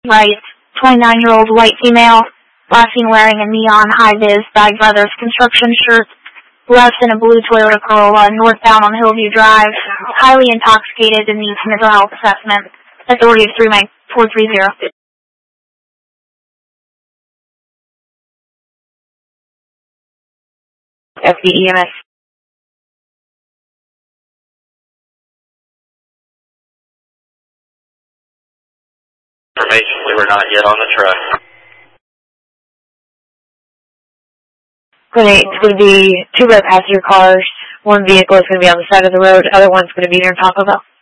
Right. 29-year-old white female. Last seen wearing a neon high-vis Bag Brothers construction shirt. Left in a blue Toyota Corolla, northbound on Hillview Drive. Highly intoxicated and needs mental health assessment. Authorities 39430. FDEMS. Information, we were not yet on the truck. It's going to be 2 red passenger cars. One vehicle is going to be on the side of the road. Other one's going to be near Taco Bell.